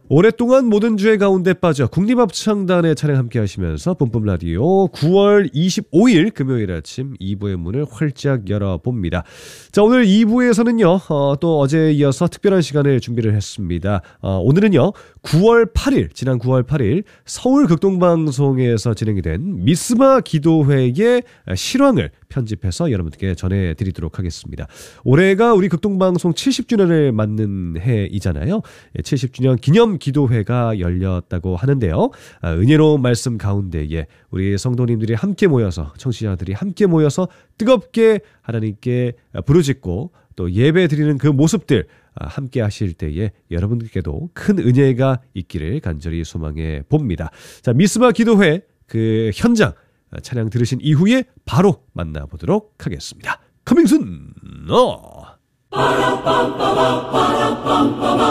오랫동안 모든 주의 가운데 빠져 국립합창단의 찬양 함께 하시면서 뿜뿜라디오 9월 25일 금요일 아침 2부의 문을 활짝 열어봅니다. 자, 오늘 2부에서는요, 또 어제에 이어서 특별한 시간을 준비를 했습니다. 오늘은요, 9월 8일, 지난 9월 8일 서울극동방송에서 진행이 된 미스마 기도회의 실황을 편집해서 여러분께 전해드리도록 하겠습니다. 올해가 우리 극동방송 70주년을 맞는 해이잖아요. 70주년 기념 기도회가 열렸다고 하는데요. 은혜로운 말씀 가운데에 우리 성도님들이 함께 모여서, 청취자들이 함께 모여서 뜨겁게 하나님께 부르짖고 또 예배 드리는 그 모습들 함께 하실 때에 여러분께도 큰 은혜가 있기를 간절히 소망해 봅니다. 자, 미스마 기도회 그 현장 찬양 들으신 이후에 바로 만나보도록 하겠습니다. 커밍순!